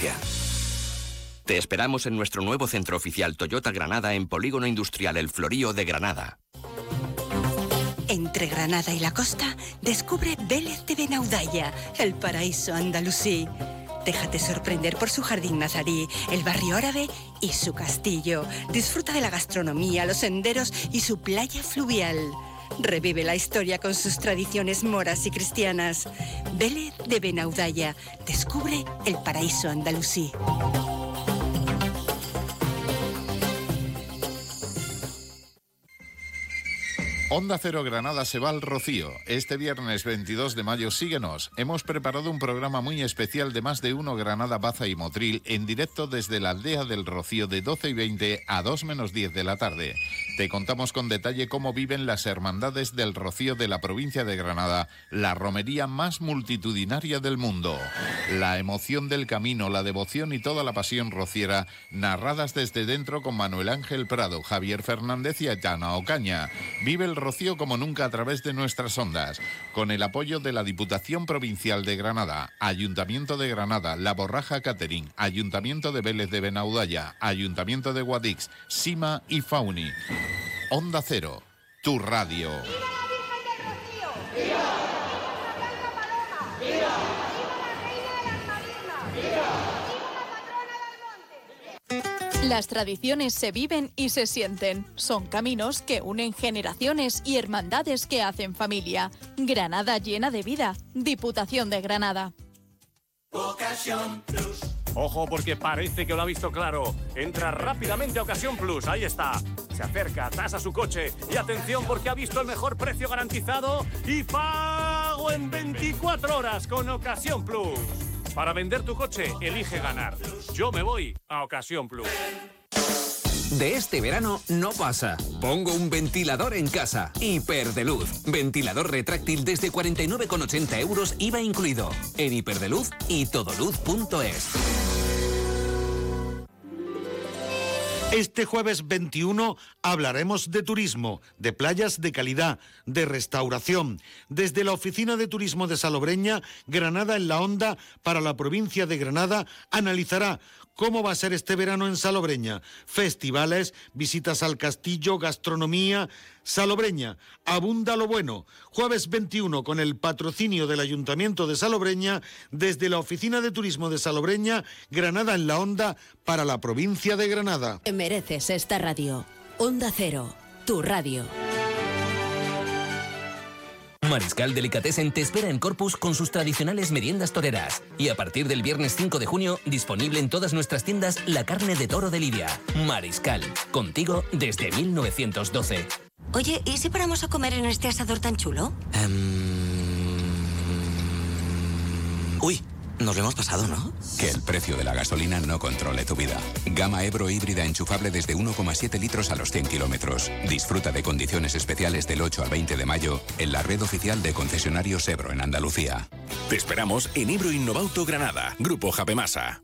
experiencia. Te esperamos en nuestro nuevo centro oficial Toyota Granada en Polígono Industrial El Florío de Granada. Entre Granada y la costa, descubre Vélez de Benaudalla, el paraíso andalusí. Déjate sorprender por su jardín nazarí, el barrio árabe y su castillo. Disfruta de la gastronomía, los senderos y su playa fluvial. Revive la historia con sus tradiciones moras y cristianas. Vélez de Benaudalla, descubre el paraíso andalusí. Onda Cero Granada se va al Rocío. Este viernes 22 de mayo síguenos. Hemos preparado un programa muy especial de Más de Uno Granada, Baza y Motril en directo desde la aldea del Rocío de 12:20 a 2 menos 10 de la tarde. Te contamos con detalle cómo viven las hermandades del Rocío de la provincia de Granada, la romería más multitudinaria del mundo. La emoción del camino, la devoción y toda la pasión rociera, narradas desde dentro con Manuel Ángel Prado, Javier Fernández y Aitana Ocaña. Vive el Rocío como nunca a través de nuestras ondas, con el apoyo de la Diputación Provincial de Granada, Ayuntamiento de Granada, La Borraja Catering, Ayuntamiento de Vélez de Benaudalla, Ayuntamiento de Guadix, Sima y Fauni. Onda Cero, tu radio. Las tradiciones se viven y se sienten. Son caminos que unen generaciones y hermandades que hacen familia. Granada llena de vida. Diputación de Granada. Ocasión Plus. Ojo, porque parece que lo ha visto claro. Entra rápidamente a Ocasión Plus, ahí está. Se acerca, tasa su coche y atención porque ha visto el mejor precio garantizado y pago en 24 horas con Ocasión Plus. Para vender tu coche, elige ganar. Yo me voy a Ocasión Plus. De este verano no pasa. Pongo un ventilador en casa. Hiperdeluz. Ventilador retráctil desde 49,80 euros IVA incluido. En Hiperdeluz y todoluz.es. Este jueves 21 hablaremos de turismo, de playas de calidad, de restauración. Desde la Oficina de Turismo de Salobreña, Granada en la Onda, para la provincia de Granada, analizará cómo va a ser este verano en Salobreña. Festivales, visitas al castillo, gastronomía. Salobreña, abunda lo bueno. Jueves 21 con el patrocinio del Ayuntamiento de Salobreña, desde la Oficina de Turismo de Salobreña, Granada en la Onda, para la provincia de Granada. Te mereces esta radio. Onda Cero, tu radio. Mariscal Delicatessen te espera en Corpus con sus tradicionales meriendas toreras. Y a partir del viernes 5 de junio, disponible en todas nuestras tiendas la carne de toro de Lidia. Mariscal, contigo desde 1912. Oye, ¿y si paramos a comer en este asador tan chulo? Uy, nos lo hemos pasado, ¿no? Que el precio de la gasolina no controle tu vida. Gama Ebro híbrida enchufable desde 1,7 litros a los 100 kilómetros. Disfruta de condiciones especiales del 8 al 20 de mayo en la red oficial de concesionarios Ebro en Andalucía. Te esperamos en Ebro Innovauto Granada, Grupo Japemasa.